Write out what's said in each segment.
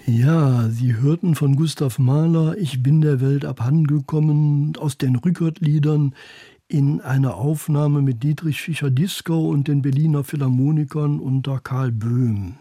Ja, Sie hörten von Gustav Mahler »Ich bin der Welt abhandengekommen« aus den Rückert-Liedern in einer Aufnahme mit Dietrich Fischer-Dieskau und den Berliner Philharmonikern unter Karl Böhm.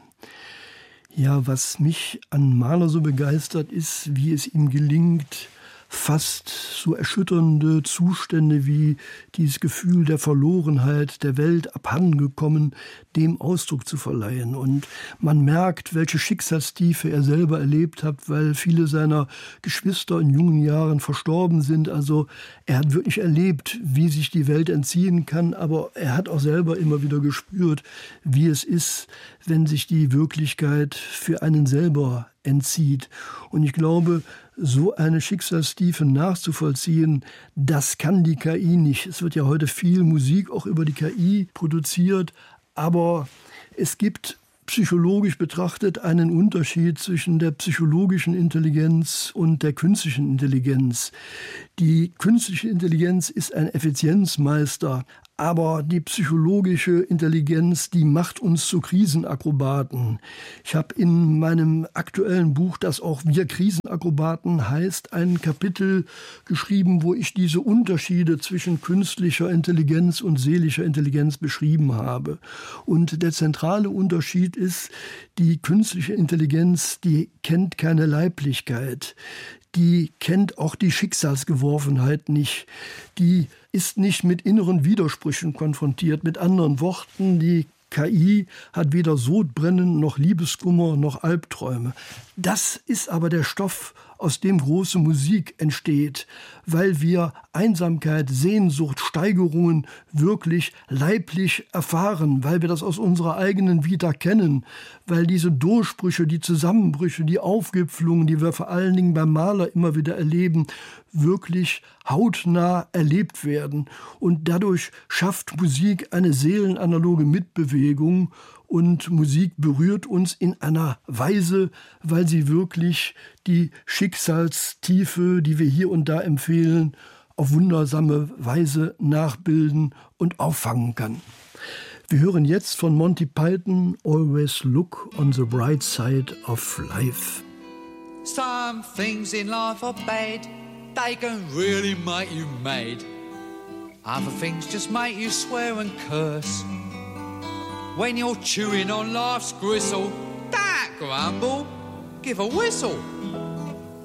Ja, was mich an Mahler so begeistert ist, wie es ihm gelingt, fast so erschütternde Zustände wie dieses Gefühl der Verlorenheit, der Welt abhandengekommen, dem Ausdruck zu verleihen. Und man merkt, welche Schicksalstiefe er selber erlebt hat, weil viele seiner Geschwister in jungen Jahren verstorben sind. Also er hat wirklich erlebt, wie sich die Welt entziehen kann, aber er hat auch selber immer wieder gespürt, wie es ist, wenn sich die Wirklichkeit für einen selber entzieht. Und ich glaube, so eine Schicksalstiefe nachzuvollziehen, das kann die KI nicht. Es wird ja heute viel Musik auch über die KI produziert, aber es gibt psychologisch betrachtet einen Unterschied zwischen der psychologischen Intelligenz und der künstlichen Intelligenz. Die künstliche Intelligenz ist ein Effizienzmeister, aber die psychologische Intelligenz, die macht uns zu Krisenakrobaten. Ich habe in meinem aktuellen Buch, das auch Wir Krisenakrobaten heißt, ein Kapitel geschrieben, wo ich diese Unterschiede zwischen künstlicher Intelligenz und seelischer Intelligenz beschrieben habe. Und der zentrale Unterschied ist, die künstliche Intelligenz, die kennt keine Leiblichkeit. Die kennt auch die Schicksalsgeworfenheit nicht. Die ist nicht mit inneren Widersprüchen konfrontiert. Mit anderen Worten, die KI hat weder Sodbrennen noch Liebeskummer noch Albträume. Das ist aber der Stoff, aus dem große Musik entsteht, weil wir Einsamkeit, Sehnsucht, Steigerungen wirklich leiblich erfahren, weil wir das aus unserer eigenen Vita kennen, weil diese Durchbrüche, die Zusammenbrüche, die Aufgipfelungen, die wir vor allen Dingen beim Mahler immer wieder erleben, wirklich hautnah erlebt werden. Und dadurch schafft Musik eine seelenanaloge Mitbewegung. Und Musik berührt uns in einer Weise, weil sie wirklich die Schicksalstiefe, die wir hier und da empfehlen, auf wundersame Weise nachbilden und auffangen kann. Wir hören jetzt von Monty Python Always Look on the Bright Side of Life. Some things in life are bad, they can really make you mad. Other things just make you swear and curse. When you're chewing on life's gristle, don't grumble, give a whistle.